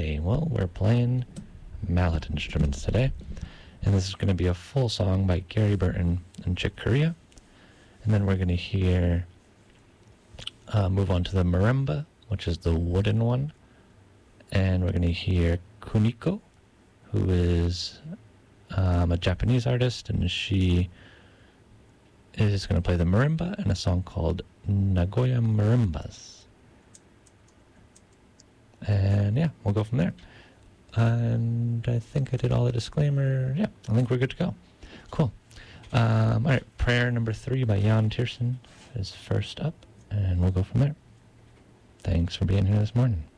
play? Well, we're playing mallet instruments today. And this is going to be a full song by Gary Burton and Chick Corea. And then we're going to hear, move on to the marimba, which is the wooden one. And we're going to hear Kuniko, who is a Japanese artist, and she is going to play the marimba in a song called Nagoya Marimbas. And yeah, we'll go from there. And I think I did all the disclaimer. Yeah, I think we're good to go. Cool. All right, prayer number 3 by Jan Tiersen is first up, and we'll go from there. Thanks for being here this morning.